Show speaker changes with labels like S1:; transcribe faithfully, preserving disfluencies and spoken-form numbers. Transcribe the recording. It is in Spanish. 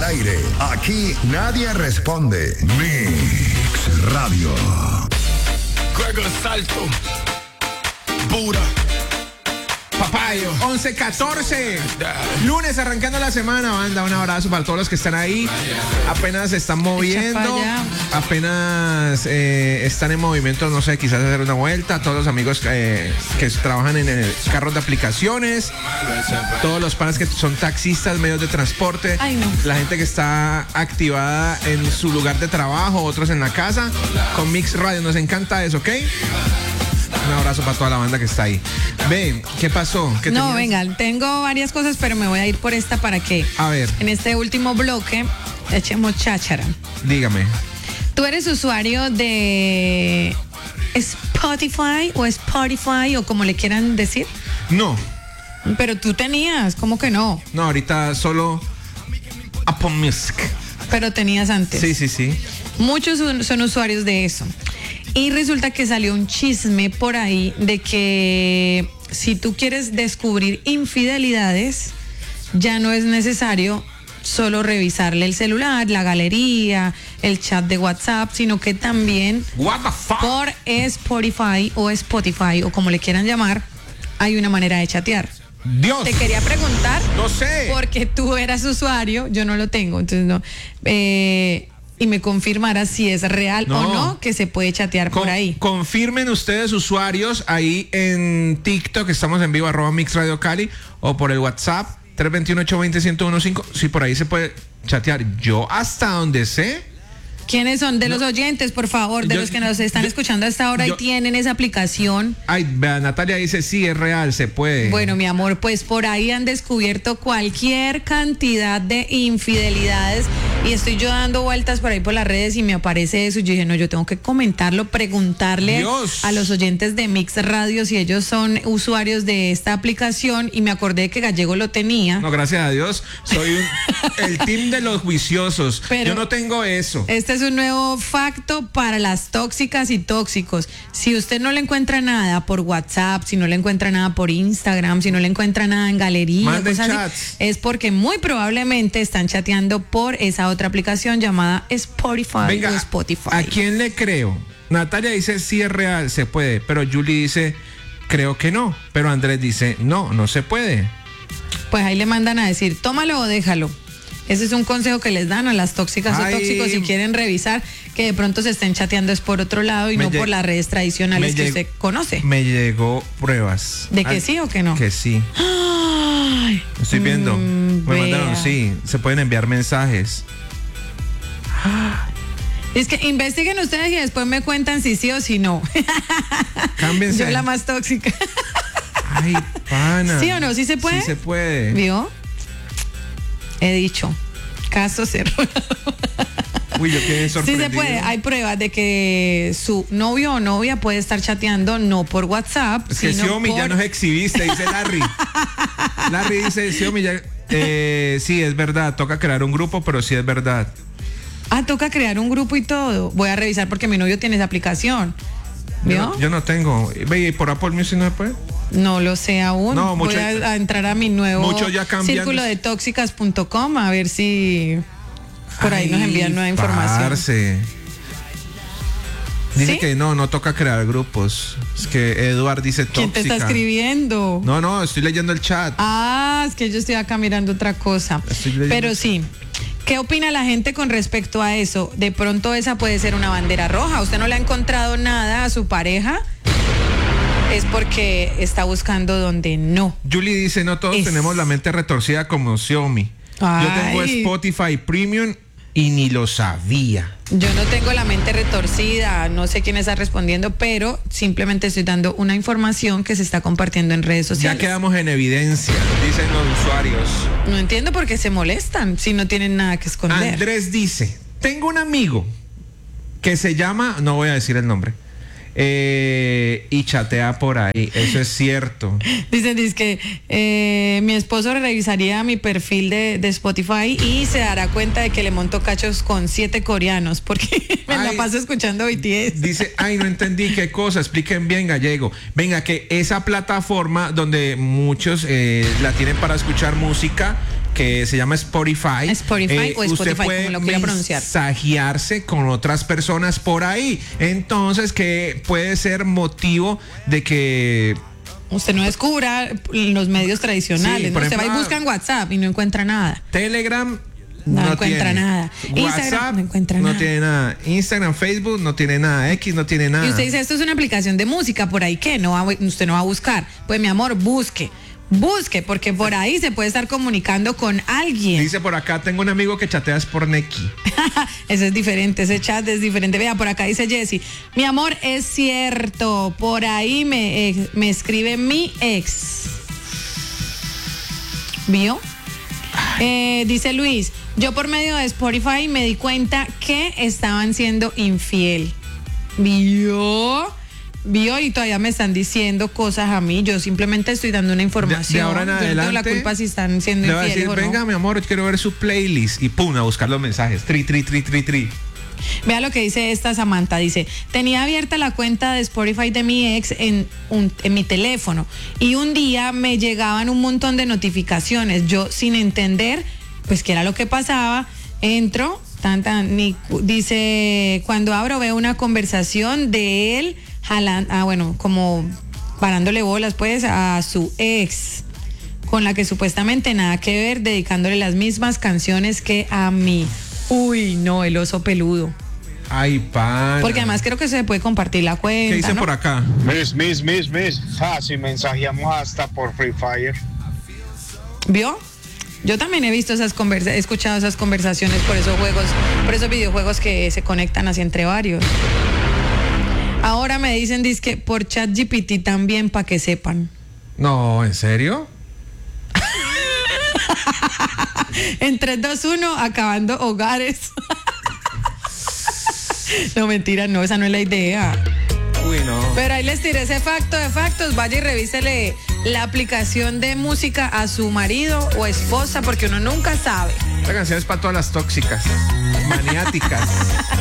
S1: aire. Aquí nadie responde. Mix Radio.
S2: Greg Salto. Pura.
S3: Papayo, once catorce. Lunes arrancando la semana, banda. Un abrazo para todos los que están ahí. Apenas se están moviendo. Apenas eh, están en movimiento, no sé, quizás hacer una vuelta. Todos los amigos eh, que trabajan en el carro de aplicaciones. Todos los panas que son taxistas, medios de transporte.
S4: Ay, no.
S3: La gente que está activada en su lugar de trabajo, otros en la casa. Con Mix Radio, nos encanta eso, ¿ok? Un abrazo para toda la banda que está ahí. Ven, ¿qué pasó? ¿Qué
S4: no,
S3: tenías?
S4: venga, tengo varias cosas, pero me voy a ir por esta para que
S3: A ver.
S4: en este último bloque echemos cháchara.
S3: Dígame.
S4: ¿Tú eres usuario de Spotify o Spotify o como le quieran decir?
S3: No,
S4: Pero tú tenías, ¿cómo que no?
S3: no, ahorita solo Apple Music.
S4: Pero tenías antes.
S3: Sí, sí, sí.
S4: Muchos son, son usuarios de eso. Y resulta que salió un chisme por ahí de que si tú quieres descubrir infidelidades, ya no es necesario solo revisarle el celular, la galería, el chat de WhatsApp, sino que también
S3: What the fuck?
S4: por Spotify o Spotify o como le quieran llamar, hay una manera de chatear.
S3: Dios.
S4: Te quería preguntar,
S3: No sé.
S4: porque tú eras usuario, yo no lo tengo, entonces no. Eh, y me confirmara si es real
S3: No.
S4: o no que se puede chatear
S3: Con-
S4: por ahí.
S3: Confirmen ustedes, usuarios, ahí en TikTok, estamos en vivo, arroba Mix Radio Cali, o por el WhatsApp, tres dos uno, ocho dos cero, uno uno cinco, si por ahí se puede chatear. Yo hasta donde sé,
S4: ¿Quiénes son? De los oyentes, por favor, de
S3: Yo-
S4: los que nos están
S3: yo-
S4: escuchando hasta ahora
S3: yo-
S4: y tienen esa aplicación.
S3: ay, vea, Natalia dice, sí, es real, se puede.
S4: Bueno, mi amor, pues por ahí han descubierto cualquier cantidad de infidelidades y estoy yo dando vueltas por ahí por las redes y me aparece eso. Yo dije, no, yo tengo que comentarlo, preguntarle
S3: Dios.
S4: a los oyentes de Mix Radio si ellos son usuarios de esta aplicación y me acordé que Gallego lo tenía.
S3: No, gracias a Dios, soy un- el team de los juiciosos.
S4: Pero-
S3: Yo no tengo eso.
S4: Este es un nuevo facto para las tóxicas y tóxicos. Si usted no le encuentra nada por WhatsApp, si no le encuentra nada por Instagram, si no le encuentra nada en galería,
S3: Manden
S4: cosas así,
S3: chats.
S4: es porque muy probablemente están chateando por esa otra aplicación llamada Spotify
S3: Venga,
S4: o Spotify.
S3: ¿a quién le creo? Natalia dice, sí es real, se puede, pero Julie dice, creo que no, pero Andrés dice, no, no se puede.
S4: Pues ahí le mandan a decir, tómalo o déjalo. Ese es un consejo que les dan a las tóxicas
S3: Ay.
S4: o tóxicos si quieren revisar que de pronto se estén chateando es por otro lado y
S3: Me
S4: no
S3: lleg-
S4: por las redes tradicionales
S3: me
S4: que
S3: lleg-
S4: usted conoce.
S3: Me llegó pruebas.
S4: ¿De que
S3: Ay,
S4: sí o que no?
S3: Que sí.
S4: Ay,
S3: Estoy viendo.
S4: mm,
S3: Me mandaron,
S4: vea.
S3: sí, se pueden enviar mensajes.
S4: Es que investiguen ustedes y después me cuentan si sí o si no.
S3: Cámbiense.
S4: Yo la más tóxica.
S3: Ay, pana.
S4: ¿Sí o no? ¿Sí se puede?
S3: Sí se puede.
S4: ¿Vio? He dicho. Caso cerrado.
S3: Uy, yo quedé
S4: Sí
S3: sorprendido.
S4: se puede. Hay pruebas de que su novio o novia puede estar chateando no por WhatsApp,
S3: Es que
S4: sino
S3: Xiaomi
S4: por...
S3: ya nos exhibiste, dice Larry. Larry dice, Xiaomi ya... Eh, sí, es verdad, toca crear un grupo, pero sí es verdad.
S4: Ah, toca crear un grupo y todo. Voy a revisar porque mi novio tiene esa aplicación.
S3: Yo
S4: ¿Vio?
S3: no, yo no tengo. Ve, ¿y por Apple Music no se puede?
S4: No lo sé aún.
S3: No,
S4: Voy
S3: mucho-
S4: a, a entrar a mi nuevo
S3: mucho ya cambian.
S4: círculo de tóxicas punto com a ver si por ahí nos
S3: Ay,
S4: envían nueva información.
S3: parce. Dice
S4: ¿Sí?
S3: que no, no toca crear grupos. Es que Eduard dice tóxica.
S4: ¿Quién te está escribiendo?
S3: No, no, estoy leyendo el chat.
S4: Ah, es que yo estoy acá mirando otra cosa.
S3: Estoy leyendo.
S4: Pero sí. ¿Qué opina la gente con respecto a eso? De pronto esa puede ser una bandera roja. ¿Usted no le ha encontrado nada a su pareja? Es porque está buscando donde no.
S3: Julie dice, no todos
S4: Es-
S3: tenemos la mente retorcida como Xiaomi. Yo tengo
S4: Ay.
S3: Spotify Premium y ni lo sabía.
S4: Yo no tengo la mente retorcida, no sé quién está respondiendo, pero simplemente estoy dando una información que se está compartiendo en redes
S3: Ya
S4: sociales.
S3: quedamos en evidencia, dicen los usuarios.
S4: No entiendo por qué se molestan si no tienen nada que esconder.
S3: Andrés dice, tengo un amigo que se llama, no voy a decir el nombre, eh, y chatea por ahí, eso es cierto.
S4: Dicen, dice que eh, mi esposo revisaría mi perfil de, de Spotify y se dará cuenta de que le monto cachos con siete coreanos porque me la
S3: Ay.
S4: paso escuchando B T S.
S3: Dice, ay, no entendí qué cosa, expliquen bien gallego. Venga, que esa plataforma donde muchos eh, la tienen para escuchar música, que se llama Spotify.
S4: Spotify
S3: eh,
S4: o Spotify,
S3: usted puede
S4: como lo quiera pronunciar.
S3: mensajearse con otras personas por ahí. Entonces, que puede ser motivo de que
S4: usted no descubra los medios tradicionales.
S3: Sí,
S4: ¿no?
S3: por
S4: Usted
S3: ejemplo,
S4: va y busca en WhatsApp y no encuentra nada.
S3: Telegram
S4: No,
S3: no
S4: encuentra
S3: tiene.
S4: nada. Instagram
S3: WhatsApp
S4: no encuentra
S3: no
S4: nada.
S3: tiene nada. Instagram, Facebook no tiene nada. X no tiene nada.
S4: Y usted dice, esto es una aplicación de música, por ahí qué, no va, usted no va a buscar. Pues mi amor, busque, busque, porque por ahí se puede estar comunicando con alguien.
S3: Dice por acá, tengo un amigo que chateas por Neki.
S4: Ese es diferente, ese chat es diferente. Vea, por acá dice Jessy, mi amor, es cierto, por ahí me, eh, me escribe mi ex. ¿Vio? Eh, dice Luis, yo por medio de Spotify me di cuenta que estaban siendo infiel. ¿Vio? ¿Vio? Y todavía me están diciendo cosas a mí. Yo simplemente estoy dando una información.
S3: De, de ahora en
S4: yo
S3: adelante,
S4: no tengo la culpa si están siendo
S3: le va a
S4: infieles
S3: decir,
S4: o no.
S3: venga, mi amor, quiero ver su playlist. Y pum, a buscar los mensajes. Tri, tri, tri, tri, tri.
S4: Vea lo que dice esta Samantha, dice, tenía abierta la cuenta de Spotify de mi ex en, un, en mi teléfono y un día me llegaban un montón de notificaciones, yo sin entender pues qué era lo que pasaba, entro, tan, tan, ni, dice, cuando abro veo una conversación de él, jalando, ah, bueno, como parándole bolas pues a su ex, con la que supuestamente nada que ver, dedicándole las mismas canciones que a mí. Uy, no, el oso peludo.
S3: Ay, pana.
S4: Porque además creo que se puede compartir la cuenta.
S3: ¿Qué dice
S4: ¿no?
S3: por acá?
S5: Miss, miss, miss, miss. Ah, si mensajeamos hasta por Free Fire.
S4: ¿Vio? Yo también he visto esas conversaciones, he escuchado esas conversaciones por esos juegos, por esos videojuegos que se conectan así entre varios. Ahora me dicen dizque por ChatGPT también, para que sepan.
S3: No, ¿en serio?
S4: En tres, dos, uno, acabando hogares. No, mentira, no, esa no es la idea.
S3: Uy, no.
S4: Pero ahí les tiré ese facto de factos. Vaya y revísele la aplicación de música a su marido o esposa, porque uno nunca sabe.
S3: Esta canción es para todas las tóxicas, maniáticas.